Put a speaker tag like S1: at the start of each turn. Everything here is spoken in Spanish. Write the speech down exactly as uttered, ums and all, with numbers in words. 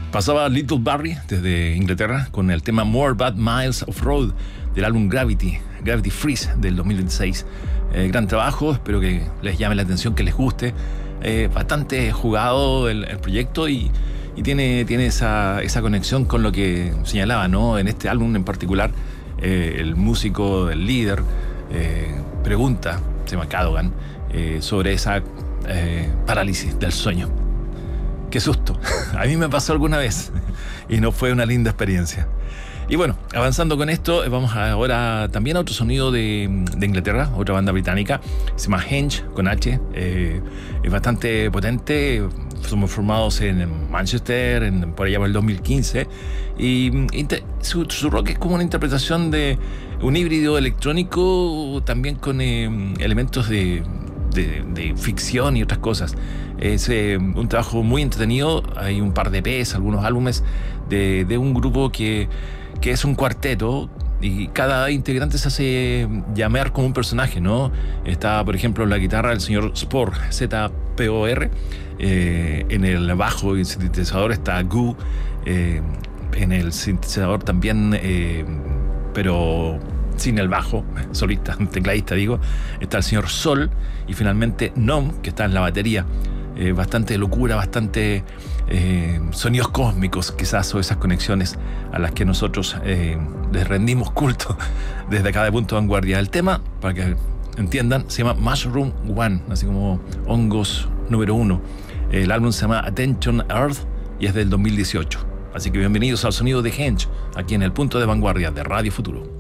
S1: Pasaba Little Barrie desde Inglaterra con el tema More Bad Miles of Road del álbum Gravity, Gravity Freeze del dos mil veintiséis. Eh, gran trabajo, espero que les llame la atención, que les guste. Eh, bastante jugado el, el proyecto y, y tiene, tiene esa, esa conexión con lo que señalaba, ¿no? En este álbum en particular, eh, el músico, el líder, eh, pregunta, se llama Cadogan, eh, sobre esa eh, parálisis del sueño. Qué susto. A mí me pasó alguna vez y no fue una linda experiencia. Y bueno, avanzando con esto, vamos ahora también a otro sonido de, de Inglaterra, otra banda británica, se llama Henge, con H. Eh, es bastante potente. Somos formados en Manchester, en, por allá por el dos mil quince. Y, y te, su, su rock es como una interpretación de un híbrido electrónico, también con eh, elementos de, de, de ficción y otras cosas. Es eh, un trabajo muy entretenido. Hay un par de E Pes, algunos álbumes de, de un grupo que, que es un cuarteto y cada integrante se hace llamar como un personaje, ¿no? Está, por ejemplo, en la guitarra el señor Spor, Z P O R. Eh, en el bajo y el sintetizador está Goo. Eh, en el sintetizador también, eh, pero sin el bajo, solista, tecladista digo, está el señor Sol. Y finalmente Nom, que está en la batería. Eh, bastante locura, bastante eh, sonidos cósmicos, quizás, o esas conexiones a las que nosotros eh, les rendimos culto desde acá de Punto de Vanguardia. El tema, para que entiendan, se llama Mushroom One, así como hongos número uno. El álbum se llama Attention Earth y es del dos mil dieciocho. Así que bienvenidos al sonido de Henge, aquí en el Punto de Vanguardia de Radio Futuro.